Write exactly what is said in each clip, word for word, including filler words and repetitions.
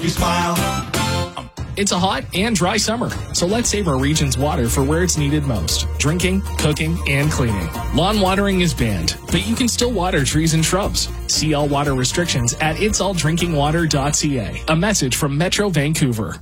You smile. It's a hot and dry summer, so let's save our region's water for where it's needed most. Drinking, cooking, and cleaning. Lawn watering is banned, but you can still water trees and shrubs. See all water restrictions at its all drinking water dot c a. A message from Metro Vancouver.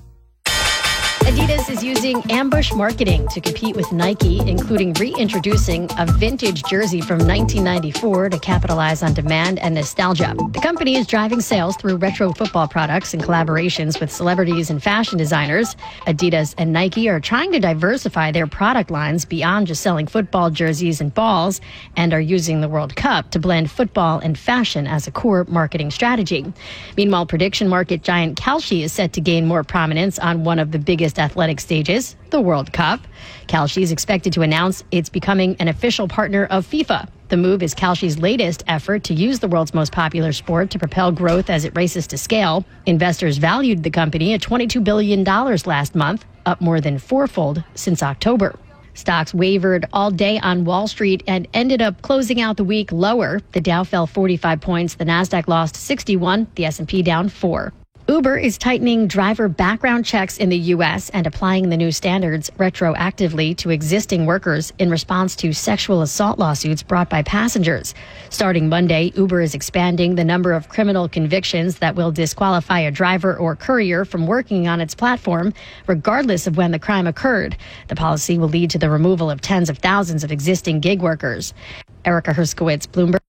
Adidas is using ambush marketing to compete with Nike, including reintroducing a vintage jersey from nineteen ninety-four to capitalize on demand and nostalgia. The company is driving sales through retro football products and collaborations with celebrities and fashion designers. Adidas and Nike are trying to diversify their product lines beyond just selling football jerseys and balls, and are using the World Cup to blend football and fashion as a core marketing strategy. Meanwhile, prediction market giant Kalshi is set to gain more prominence on one of the biggest athletic stages, the World Cup. Kalshi is expected to announce it's becoming an official partner of FIFA. The move is Kalshi's latest effort to use the world's most popular sport to propel growth as it races to scale. Investors valued the company at twenty-two billion dollars last month, up more than fourfold since October. Stocks wavered all day on Wall Street and ended up closing out the week lower. The Dow fell forty-five points, the Nasdaq lost sixty-one, the S and P down four. Uber is tightening driver background checks in the U S and applying the new standards retroactively to existing workers in response to sexual assault lawsuits brought by passengers. Starting Monday, Uber is expanding the number of criminal convictions that will disqualify a driver or courier from working on its platform, regardless of when the crime occurred. The policy will lead to the removal of tens of thousands of existing gig workers. Erica Herskowitz, Bloomberg.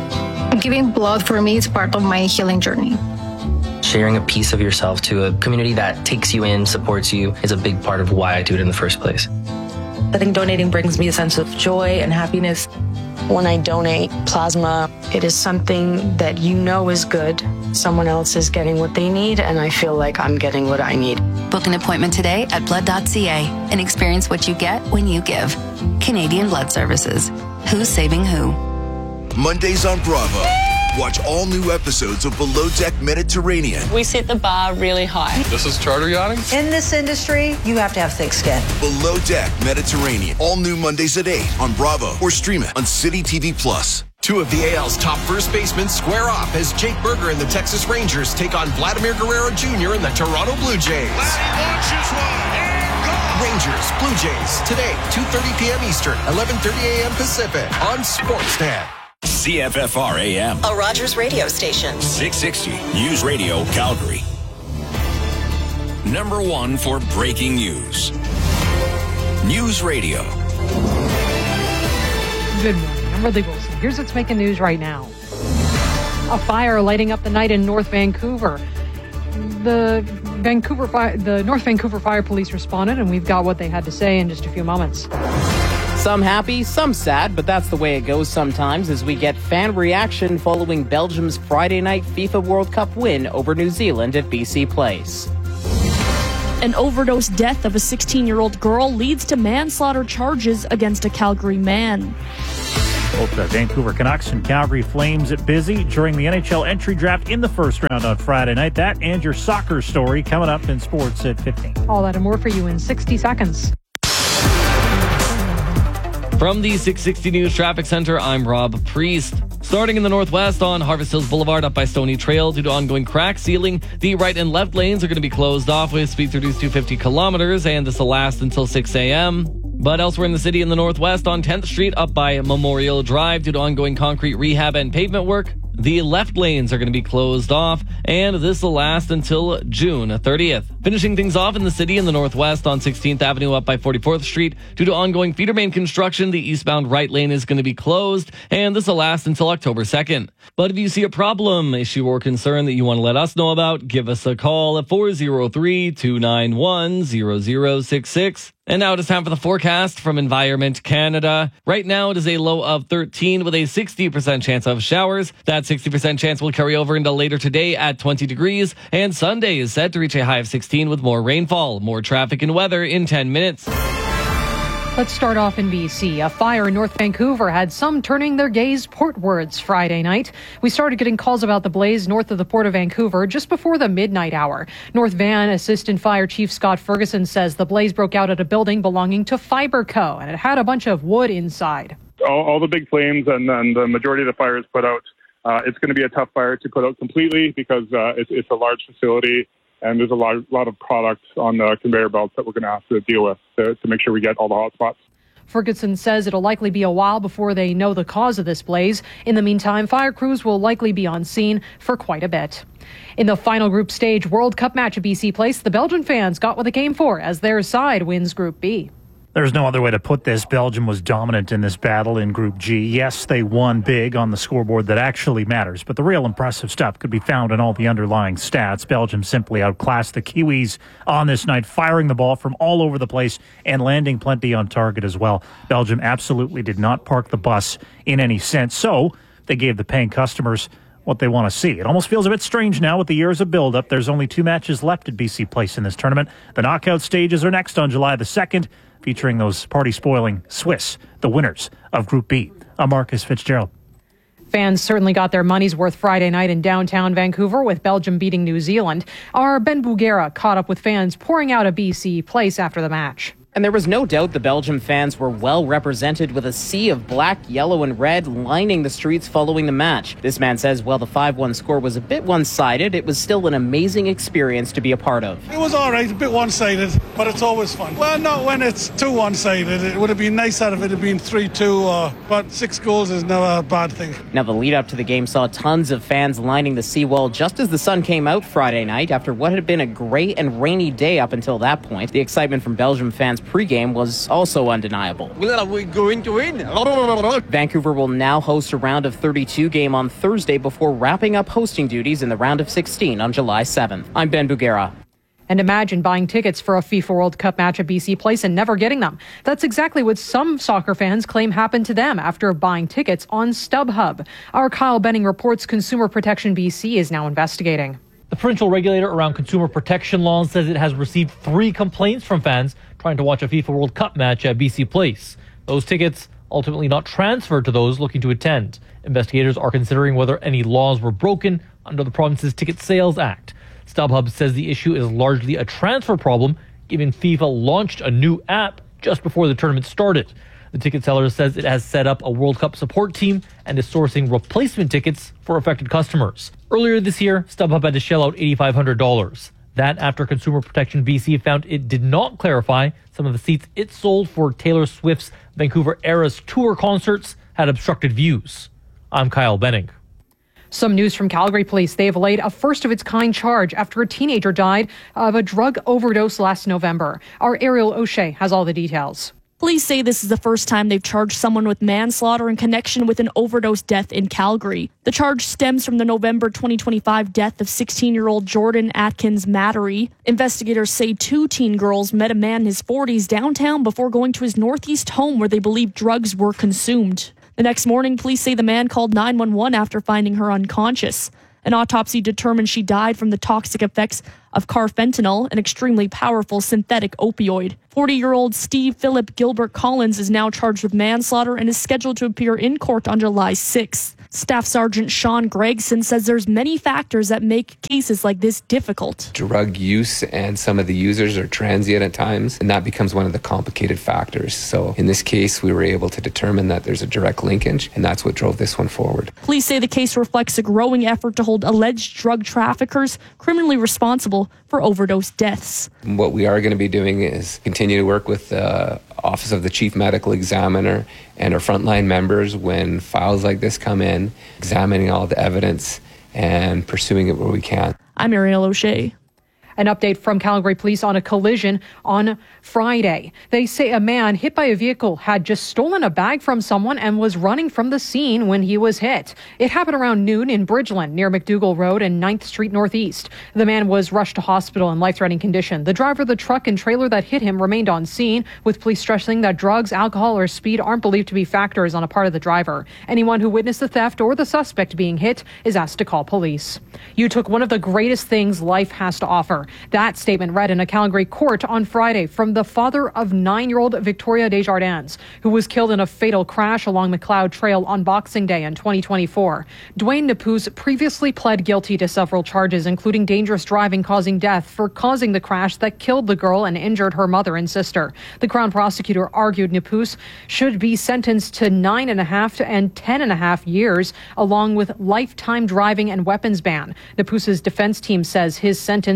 Giving blood for me is part of my healing journey. Sharing a piece of yourself to a community that takes you in, supports you, is a big part of why I do it in the first place. I think donating brings me a sense of joy and happiness. When I donate plasma, it is something that you know is good. Someone else is getting what they need, and I feel like I'm getting what I need. Book an appointment today at blood dot c a and experience what you get when you give. Canadian Blood Services. Who's saving who? Mondays on Bravo. Watch all new episodes of Below Deck Mediterranean. We set the bar really high. This is charter yachting. In this industry, you have to have thick skin. Below Deck Mediterranean. All new Mondays at eight on Bravo or stream it on City T V Plus. Two of the A L's top first basemen square off as Jake Berger and the Texas Rangers take on Vladimir Guerrero Junior and the Toronto Blue Jays. Launches one and gone. Rangers, Blue Jays, today, two thirty p.m. Eastern, eleven thirty a.m. Pacific on Sportsnet. C F F R A M. A Rogers radio station. six sixty News Radio Calgary. Number one for breaking news. News Radio. Good morning. I'm Ridley Wilson. Here's what's making news right now. A fire lighting up the night in North Vancouver. The Vancouver Fire, the North Vancouver Fire Police responded, and we've got what they had to say in just a few moments. Some happy, some sad, but that's the way it goes sometimes as we get fan reaction following Belgium's Friday night FIFA World Cup win over New Zealand at B C Place. An overdose death of a sixteen-year-old girl leads to manslaughter charges against a Calgary man. Both the Vancouver Canucks and Calgary Flames at busy during the N H L entry draft in the first round on Friday night. That and your soccer story coming up in sports at fifteen. All that and more for you in sixty seconds. From the six sixty News Traffic Center, I'm Rob Priest. Starting in the northwest on Harvest Hills Boulevard up by Stony Trail due to ongoing crack sealing, the right and left lanes are going to be closed off with speeds reduced to fifty kilometers, and this will last until six a.m. But elsewhere in the city in the northwest on tenth Street up by Memorial Drive due to ongoing concrete rehab and pavement work, the left lanes are going to be closed off, and this will last until June thirtieth. Finishing things off in the city in the northwest on sixteenth Avenue up by forty-fourth Street. Due to ongoing feeder main construction, the eastbound right lane is going to be closed, and this will last until October second. But if you see a problem, issue, or concern that you want to let us know about, give us a call at four oh three, two nine one, zero zero six six. And now it is time for the forecast from Environment Canada. Right now it is a low of thirteen with a sixty percent chance of showers. That sixty percent chance will carry over into later today at twenty degrees. And Sunday is set to reach a high of sixteen with more rainfall. More traffic and weather in ten minutes. Let's start off in B C. A fire in North Vancouver had some turning their gaze portwards Friday night. We started getting calls about the blaze north of the Port of Vancouver just before the midnight hour. North Van Assistant Fire Chief Scott Ferguson says the blaze broke out at a building belonging to Fiberco, and it had a bunch of wood inside. All, all the big flames and, and the majority of the fire is put out. Uh, it's going to be a tough fire to put out completely because uh, it's, it's a large facility. and there's a lot, lot of products on the conveyor belts that we're going to have to deal with to, to make sure we get all the hot spots. Ferguson says it'll likely be a while before they know the cause of this blaze. In the meantime, fire crews will likely be on scene for quite a bit. In the final group stage World Cup match at B C Place, the Belgian fans got what they came for as their side wins Group B. There's no other way to put this. Belgium was dominant in this battle in Group G. Yes, they won big on the scoreboard that actually matters, but the real impressive stuff could be found in all the underlying stats. Belgium simply outclassed the Kiwis on this night, firing the ball from all over the place and landing plenty on target as well. Belgium absolutely did not park the bus in any sense, so they gave the paying customers what they want to see. It almost feels a bit strange now with the years of build-up. There's only two matches left at B C Place in this tournament. The knockout stages are next on July the second, featuring those party-spoiling Swiss, the winners of Group B. I'm Marcus Fitzgerald. Fans certainly got their money's worth Friday night in downtown Vancouver with Belgium beating New Zealand. Our Ben Bugera caught up with fans pouring out of B C Place after the match. And there was no doubt the Belgium fans were well represented with a sea of black, yellow, and red lining the streets following the match. This man says while the five one score was a bit one-sided, it was still an amazing experience to be a part of. It was all right, a bit one-sided, but it's always fun. Well, not when it's too one-sided. It would have been nice if it had been three two, uh, but six goals is never a bad thing. Now, the lead-up to the game saw tons of fans lining the seawall just as the sun came out Friday night after what had been a gray and rainy day up until that point. The excitement from Belgium fans pre-game was also undeniable. We're going to win. Vancouver will now host a round of thirty-two game on Thursday before wrapping up hosting duties in the round of sixteen on July seventh. I'm Ben Bugera. And imagine buying tickets for a FIFA World Cup match at B C Place and never getting them. That's exactly what some soccer fans claim happened to them after buying tickets on StubHub. Our Kyle Benning reports Consumer Protection B C is now investigating. The provincial regulator around consumer protection laws says it has received three complaints from fans trying to watch a FIFA World Cup match at B C Place. Those tickets ultimately not transferred to those looking to attend. Investigators are considering whether any laws were broken under the province's Ticket Sales Act. StubHub says the issue is largely a transfer problem, given FIFA launched a new app just before the tournament started. The ticket seller says it has set up a World Cup support team and is sourcing replacement tickets for affected customers. Earlier this year, StubHub had to shell out eight thousand five hundred dollars. That after Consumer Protection B C found it did not clarify some of the seats it sold for Taylor Swift's Vancouver Eras Tour concerts had obstructed views. I'm Kyle Benning. Some news from Calgary Police. They have laid a first-of-its-kind charge after a teenager died of a drug overdose last November. Our Ariel O'Shea has all the details. Police say this is the first time they've charged someone with manslaughter in connection with an overdose death in Calgary. The charge stems from the November twenty twenty-five death of sixteen-year-old Jordan Atkins Mattery. Investigators say two teen girls met a man in his forties downtown before going to his northeast home where they believe drugs were consumed. The next morning, police say the man called nine one one after finding her unconscious. An autopsy determined she died from the toxic effects of carfentanil, an extremely powerful synthetic opioid. forty-year-old Steve Philip Gilbert Collins is now charged with manslaughter and is scheduled to appear in court on July sixth. Staff Sergeant Sean Gregson says there's many factors that make cases like this difficult. Drug use and some of the users are transient at times, and that becomes one of the complicated factors. So in this case, we were able to determine that there's a direct linkage, and that's what drove this one forward. Police say the case reflects a growing effort to hold alleged drug traffickers criminally responsible for overdose deaths. What we are going to be doing is continue to work with the Office of the Chief Medical Examiner and our frontline members when files like this come in, examining all the evidence and pursuing it where we can. I'm Ariel O'Shea. An update from Calgary Police on a collision on Friday. They say a man hit by a vehicle had just stolen a bag from someone and was running from the scene when he was hit. It happened around noon in Bridgeland near McDougall Road and ninth Street Northeast. The man was rushed to hospital in life-threatening condition. The driver of the truck and trailer that hit him remained on scene, with police stressing that drugs, alcohol, or speed aren't believed to be factors on a part of the driver. Anyone who witnessed the theft or the suspect being hit is asked to call police. You took one of the greatest things life has to offer. That statement read in a Calgary court on Friday from the father of nine-year-old Victoria Desjardins, who was killed in a fatal crash along McLeod Trail on Boxing Day in twenty twenty-four. Dwayne Napuz previously pled guilty to several charges, including dangerous driving causing death, for causing the crash that killed the girl and injured her mother and sister. The Crown prosecutor argued Napuz should be sentenced to nine and a half and ten and a half years, along with lifetime driving and weapons ban. Napuz's defense team says his sentence shouldn't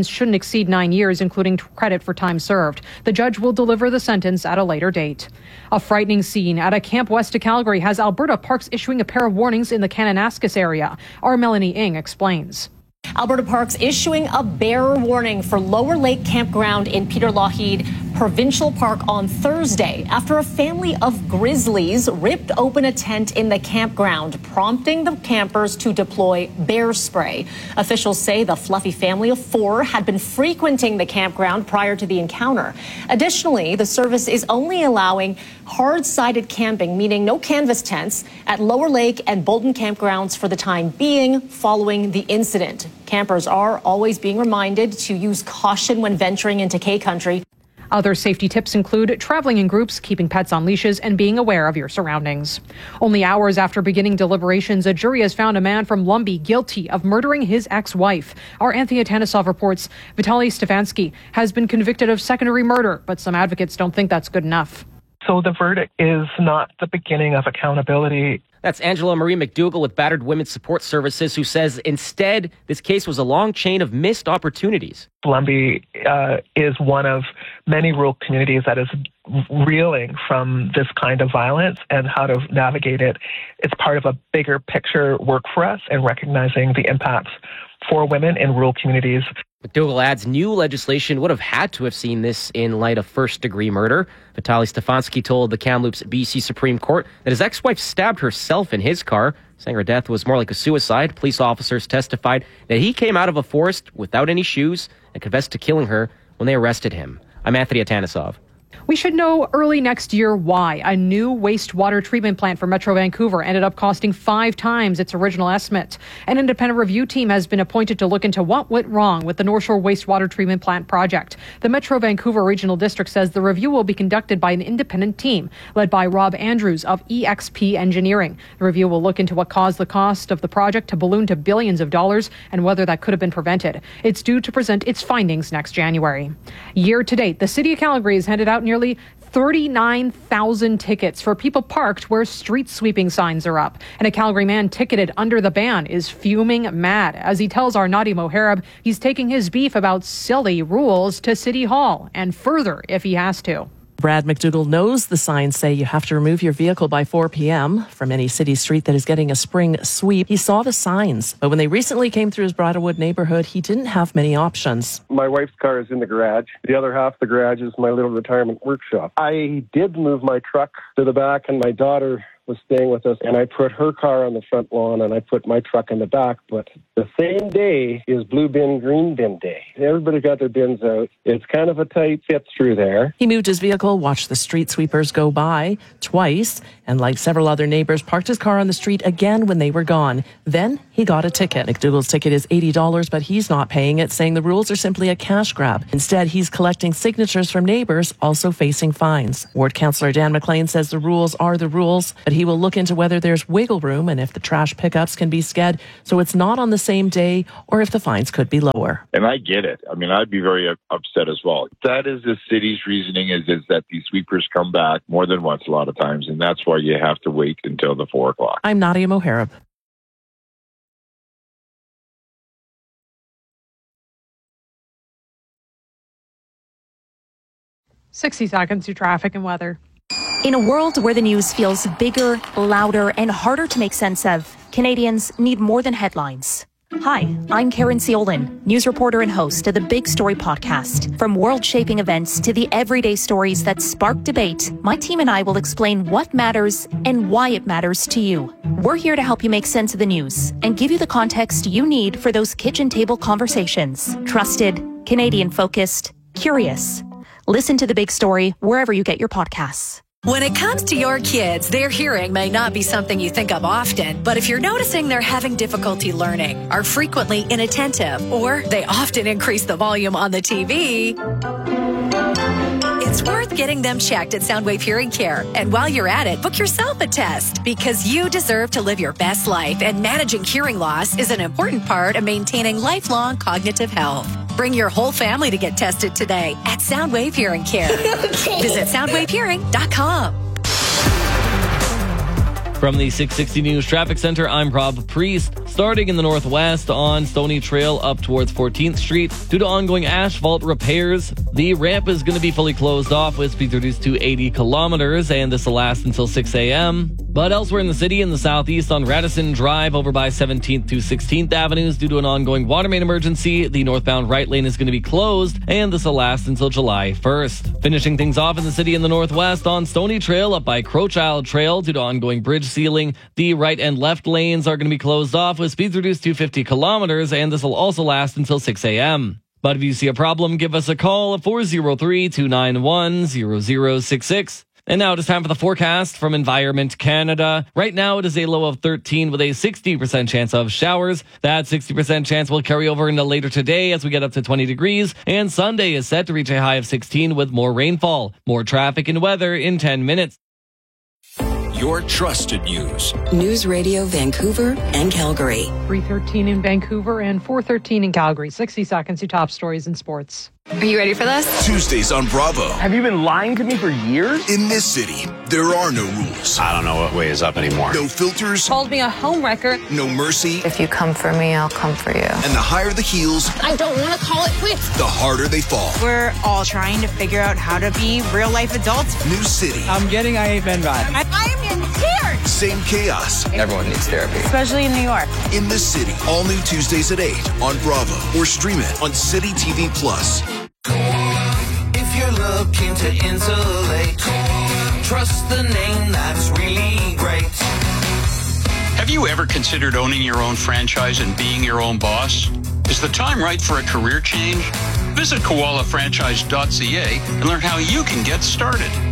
exceed nine years, including credit for time served. The judge will deliver the sentence at a later date. A frightening scene at a camp west of Calgary has Alberta Parks issuing a pair of warnings in the Kananaskis area. Our Melanie Ng explains. Alberta Parks issuing a bear warning for Lower Lake Campground in Peter Lougheed Provincial Park on Thursday after a family of grizzlies ripped open a tent in the campground, prompting the campers to deploy bear spray. Officials say the fluffy family of four had been frequenting the campground prior to the encounter. Additionally, the service is only allowing hard-sided camping, meaning no canvas tents, at Lower Lake and Bolton campgrounds for the time being following the incident. Campers are always being reminded to use caution when venturing into K-Country. Other safety tips include traveling in groups, keeping pets on leashes, and being aware of your surroundings. Only hours after beginning deliberations, a jury has found a man from Lumby guilty of murdering his ex-wife. Our Anthony Atanesov reports Vitaly Stefansky has been convicted of secondary murder, but some advocates don't think that's good enough. So the verdict is not the beginning of accountability. That's Angela Marie McDougall with Battered Women's Support Services, who says instead this case was a long chain of missed opportunities. Lumby uh, is one of many rural communities that is reeling from this kind of violence and how to navigate it. It's part of a bigger picture work for us and recognizing the impacts for women in rural communities. McDougall adds new legislation would have had to have seen this in light of first-degree murder. Vitaly Stefansky told the Kamloops B C Supreme Court that his ex-wife stabbed herself in his car, saying her death was more like a suicide. Police officers testified that he came out of a forest without any shoes and confessed to killing her when they arrested him. I'm Anthony Atanesov. We should know early next year why a new wastewater treatment plant for Metro Vancouver ended up costing five times its original estimate. An independent review team has been appointed to look into what went wrong with the North Shore Wastewater Treatment Plant project. The Metro Vancouver Regional District says the review will be conducted by an independent team led by Rob Andrews of E X P Engineering. The review will look into what caused the cost of the project to balloon to billions of dollars and whether that could have been prevented. It's due to present its findings next January. Year to date, the City of Calgary has handed out nearly thirty-nine thousand tickets for people parked where street sweeping signs are up. And a Calgary man ticketed under the ban is fuming mad as he tells our Nadia Moharib he's taking his beef about silly rules to City Hall and further if he has to. Brad McDougall knows the signs say you have to remove your vehicle by four p.m. from any city street that is getting a spring sweep. He saw the signs, but when they recently came through his Bridlewood neighborhood, he didn't have many options. My wife's car is in the garage. The other half of the garage is my little retirement workshop. I did move my truck to the back, and my daughter was staying with us, and I put her car on the front lawn and I put my truck in the back. But the same day is blue bin, green bin day. Everybody got their bins out. It's kind of a tight fit through there. He moved his vehicle, watched the street sweepers go by twice, and like several other neighbors, parked his car on the street again when they were gone. Then he got a ticket. McDougall's ticket is eighty dollars, but he's not paying it, saying the rules are simply a cash grab. Instead, he's collecting signatures from neighbors also facing fines. Ward Councillor Dan McLean says the rules are the rules, but he will look into whether there's wiggle room and if the trash pickups can be sched so it's not on the same day or if the fines could be lower. And I get it. I mean, I'd be very upset as well. That is the city's reasoning is, is that these sweepers come back more than once a lot of times, and that's why you have to wait until the four o'clock. I'm Nadia Moharib. sixty seconds to traffic and weather. In a world where the news feels bigger, louder, and harder to make sense of, Canadians need more than headlines. Hi, I'm Karen Seolin, news reporter and host of the Big Story podcast. From world-shaping events to the everyday stories that spark debate, my team and I will explain what matters and why it matters to you. We're here to help you make sense of the news and give you the context you need for those kitchen table conversations. Trusted, Canadian-focused, curious. Listen to The Big Story wherever you get your podcasts. When it comes to your kids, their hearing may not be something you think of often, but if you're noticing they're having difficulty learning, are frequently inattentive, or they often increase the volume on the T V, it's worth getting them checked at Soundwave Hearing Care. And while you're at it, book yourself a test, because you deserve to live your best life, and managing hearing loss is an important part of maintaining lifelong cognitive health. Bring your whole family to get tested today at Soundwave Hearing Care. Okay. Visit soundwave hearing dot com. From the six sixty News Traffic Center, I'm Rob Priest. Starting in the northwest on Stony Trail up towards fourteenth Street. Due to ongoing asphalt repairs, the ramp is going to be fully closed off with speeds reduced to eighty kilometers, and this will last until six a.m. But elsewhere in the city, in the southeast on Radisson Drive over by seventeenth to sixteenth Avenues, due to an ongoing water main emergency, the northbound right lane is going to be closed, and this will last until July first. Finishing things off in the city in the northwest on Stony Trail up by Crowchild Trail, due to ongoing bridge sealing, the right and left lanes are going to be closed off with speeds reduced to fifty kilometers, and this will also last until six a.m. But if you see a problem, give us a call at four oh three, two nine one, zero zero six six. And now it is time for the forecast from Environment Canada. Right now it is a low of thirteen with a sixty percent chance of showers. That sixty percent chance will carry over into later today as we get up to twenty degrees. And Sunday is set to reach a high of sixteen with more rainfall. More traffic and weather in ten minutes. Your trusted news. News Radio Vancouver and Calgary. three thirteen in Vancouver and four thirteen in Calgary. sixty seconds to top stories in sports. Are you ready for this? Tuesdays on Bravo. Have you been lying to me for years? In this city, there are no rules. I don't know what way is up anymore. No filters. Called me a homewrecker. No mercy. If you come for me, I'll come for you. And the higher the heels, I don't want to call it quits. the harder they fall. We're all trying to figure out how to be real life adults. New city. I'm getting I Hate Men vibes. I, I am in tears. Same chaos. Everyone needs therapy. Especially in New York. In this city. All new Tuesdays at eight on Bravo. Or stream it on City T V Plus. If you're looking to insulate, trust the name that's really great. Have you ever considered owning your own franchise and being your own boss? Is the time right for a career change? Visit koala franchise dot c a and learn how you can get started.